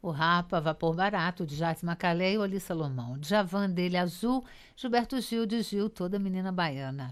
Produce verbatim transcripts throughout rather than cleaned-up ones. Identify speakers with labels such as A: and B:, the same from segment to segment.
A: O Rapa, Vapor Barato, de Jacques Macalé e Oli Salomão. Djavan, Dele Azul, Gilberto Gil, de Gil, Toda Menina Baiana.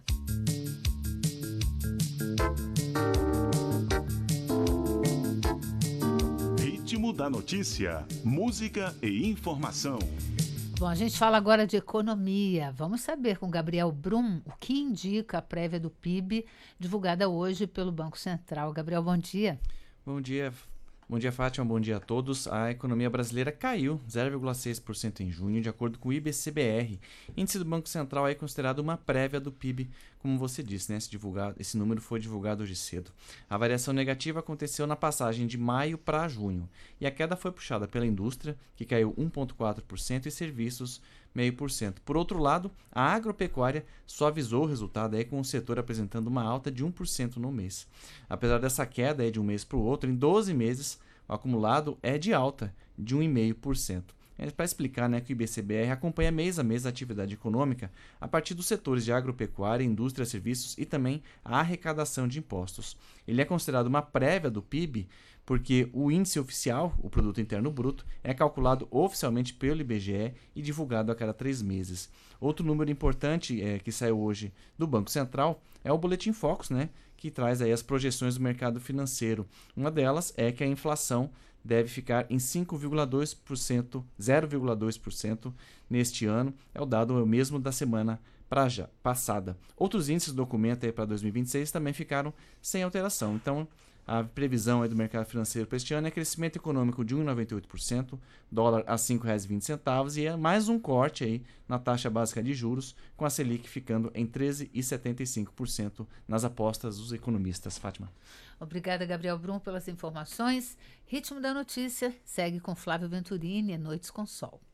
B: Ritmo da notícia, música e informação.
A: Bom, a gente fala agora de economia. Vamos saber com Gabriel Brum o que indica a prévia do P I B divulgada hoje pelo Banco Central. Gabriel, bom dia.
C: Bom dia, bom dia Fátima, bom dia a todos. A economia brasileira caiu zero vírgula seis por cento em junho, de acordo com o I B C B R. Índice do Banco Central é considerado uma prévia do P I B, como você disse, né? Esse, divulgado, esse número foi divulgado hoje cedo. A variação negativa aconteceu na passagem de maio para junho, e a queda foi puxada pela indústria, que caiu um vírgula quatro por cento, e serviços, zero vírgula cinco por cento. Por outro lado, a agropecuária suavizou o resultado aí, com o setor apresentando uma alta de um por cento no mês. Apesar dessa queda aí, de um mês para o outro, em doze meses, o acumulado é de alta de um vírgula cinco por cento. É para explicar, né, que o I B C B R acompanha mês a mês a atividade econômica a partir dos setores de agropecuária, indústria, serviços e também a arrecadação de impostos. Ele é considerado uma prévia do P I B porque o índice oficial, o Produto Interno Bruto, é calculado oficialmente pelo I B G E e divulgado a cada três meses. Outro número importante é, que saiu hoje do Banco Central é o Boletim Focus, né, que traz aí as projeções do mercado financeiro. Uma delas é que a inflação deve ficar em cinco vírgula dois por cento, zero vírgula dois por cento neste ano. É o dado é o mesmo da semana pra já, passada. Outros índices do documento para dois mil e vinte e seis também ficaram sem alteração. Então, a previsão aí do mercado financeiro para este ano é crescimento econômico de um vírgula noventa e oito por cento, dólar a cinco reais e vinte centavos, e é mais um corte aí na taxa básica de juros, com a Selic ficando em treze vírgula setenta e cinco por cento nas apostas dos economistas. Fátima.
A: Obrigada, Gabriel Brum, pelas informações. Ritmo da notícia segue com Flávio Venturini, Noites com Sol.